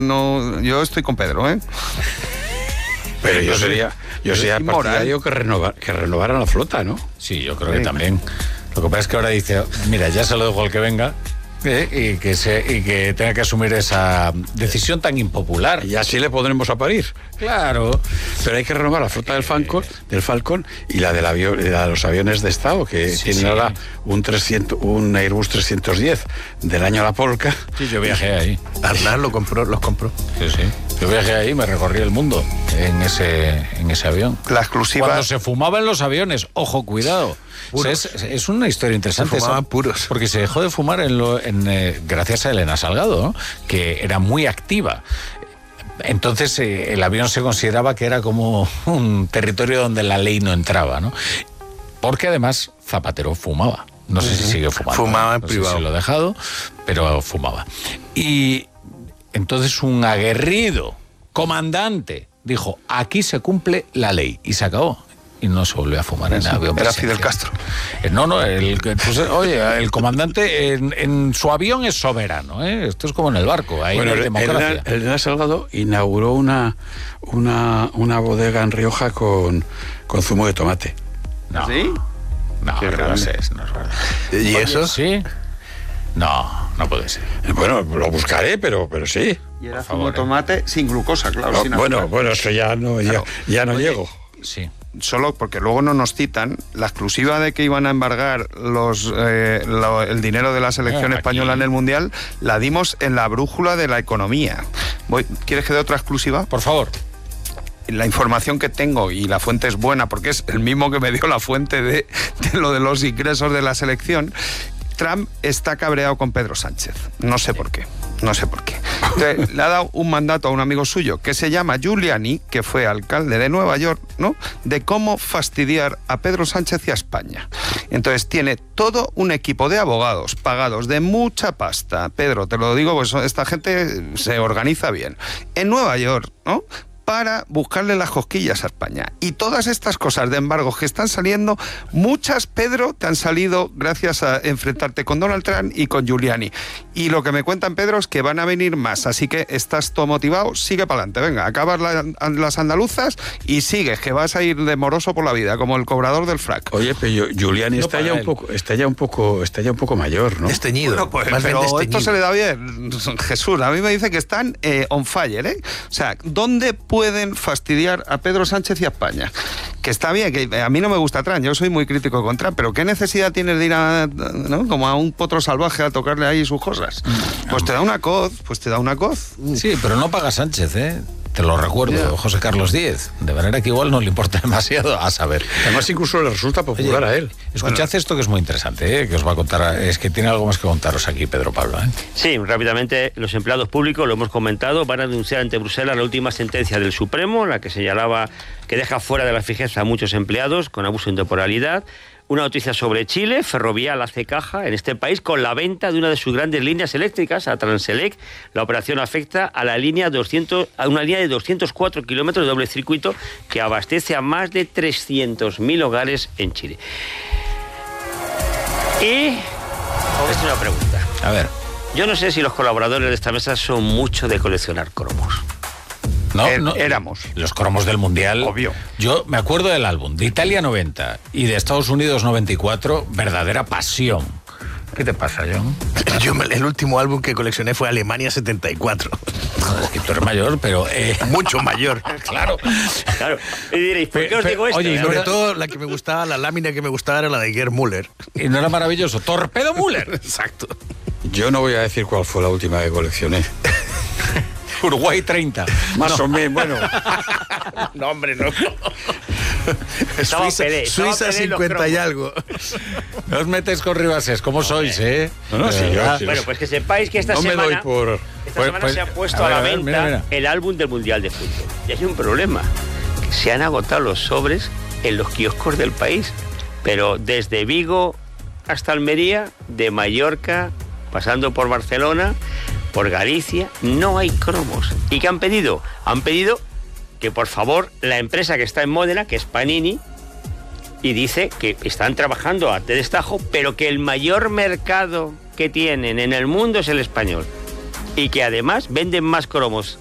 No, yo estoy con Pedro, ¿eh? Pero yo sería partidario que renovaran la flota, ¿no? Sí, yo creo que también. Lo que pasa es que ahora dice, mira, ya se lo dejo al que venga, y que tenga que asumir esa decisión tan impopular. Y así le podremos a parir. Claro. Pero hay que renovar la flota del Falcon y la de los aviones de Estado, que tienen ahora un Airbus 310 del año La Polka. Sí, yo viajé ahí. Arnal los compró. Sí. Yo viajé ahí, me recorrí el mundo en ese avión. La exclusiva. Cuando se fumaba en los aviones, ojo, cuidado. O sea, es una historia interesante. Se fumaban puros. Porque se dejó de fumar gracias a Elena Salgado, ¿no? Que era muy activa. Entonces el avión se consideraba que era como un territorio donde la ley no entraba, ¿no? Porque además Zapatero fumaba. No sé si sigue fumando. Fumaba en no privado. sé si lo ha dejado, pero fumaba. Y entonces un aguerrido comandante dijo, aquí se cumple la ley, y se acabó. Y no se volvió a fumar en el avión. Era Fidel Castro. El comandante en su avión es soberano, ¿eh? Esto es como en el barco, ahí hay democracia. Elena Salgado inauguró una bodega en Rioja con zumo de tomate. No. ¿Sí? No, no es verdad. ¿Y eso? ¿Sí? No puede ser. Bueno, lo buscaré, pero sí. Y era zumo de tomate sin glucosa, claro. No, sin azúcar. bueno, eso ya no llego. Sí. Solo porque luego no nos citan la exclusiva de que iban a embargar el dinero de la selección española en el Mundial, la dimos en la brújula de la economía. ¿Quieres que dé otra exclusiva? Por favor. La información que tengo, y la fuente es buena porque es el mismo que me dio la fuente de lo de los ingresos de la selección. Trump está cabreado con Pedro Sánchez. No sé por qué. Entonces, le ha dado un mandato a un amigo suyo que se llama Giuliani, que fue alcalde de Nueva York, ¿no? De cómo fastidiar a Pedro Sánchez y a España. Entonces tiene todo un equipo de abogados pagados de mucha pasta. Pedro, te lo digo, pues esta gente se organiza bien. En Nueva York, ¿no? Para buscarle las cosquillas a España. Y todas estas cosas de embargos que están saliendo, muchas, Pedro, te han salido gracias a enfrentarte con Donald Trump y con Giuliani. Y lo que me cuentan, Pedro, es que van a venir más. Así que estás todo motivado, sigue para adelante. Venga, acabas las andaluzas y sigues, que vas a ir de moroso por la vida, como el cobrador del frac. Oye, pero Giuliani está ya un poco mayor, ¿no? Desteñido. Bueno, pues, más bien pero desteñido. esto se le da bien, Jesús. A mí me dice que están on fire, ¿eh? O sea, ¿dónde pueden fastidiar a Pedro Sánchez y a España? Que está bien, que a mí no me gusta Trump, yo soy muy crítico con Trump, pero ¿qué necesidad tienes de ir ¿no? como a un potro salvaje a tocarle ahí sus cosas? Pues te da una coz, Sí, pero no paga Sánchez, ¿eh? Te lo recuerdo, José Carlos Díez. De manera que igual no le importa demasiado, a saber. Además, incluso le resulta popular a él. Escuchad esto que es muy interesante, que os va a contar. Es que tiene algo más que contaros aquí, Pedro Pablo. Sí, rápidamente, los empleados públicos, lo hemos comentado, van a denunciar ante Bruselas la última sentencia del Supremo, la que señalaba que deja fuera de la fijeza a muchos empleados con abuso de temporalidad. Una noticia sobre Chile. Ferrovial hace caja en este país con la venta de una de sus grandes líneas eléctricas, a Transelec. La operación afecta a una línea de 204 kilómetros de doble circuito que abastece a más de 300.000 hogares en Chile. Y os hago una pregunta. A ver. Yo no sé si los colaboradores de esta mesa son mucho de coleccionar cromos. No, éramos. Los cromos del Mundial. Obvio. Yo me acuerdo del álbum de Italia 90 y de Estados Unidos 94, verdadera pasión. ¿Qué te pasa, John? El último álbum que coleccioné fue Alemania 74. Joder, es que tú eres mayor, pero... Mucho mayor. Claro. Y diréis, ¿por qué os digo esto? Oye, Y sobre todo la que me gustaba, la lámina que me gustaba era la de Gerd Müller. ¿Y no era maravilloso? ¡Torpedo Müller! Exacto. Yo no voy a decir cuál fue la última que coleccioné. Uruguay 30. Más o menos, bueno. No, hombre, no. Pelé Suiza 50 y algo. No os metéis con Ribasés, ¿cómo sois, eh? No, sí, yo. Bueno, pues que sepáis que esta No me semana, doy por... esta semana se ha puesto a la venta mira. el álbum del Mundial de Fútbol. Y hay un problema. Se han agotado los sobres en los kioscos del país. Pero desde Vigo hasta Almería, de Mallorca, pasando por Barcelona, por Galicia, no hay cromos. ¿Y qué han pedido? Han pedido que por favor la empresa que está en Módena, que es Panini, y dice que están trabajando a destajo, pero que el mayor mercado que tienen en el mundo es el español. y que además venden más cromos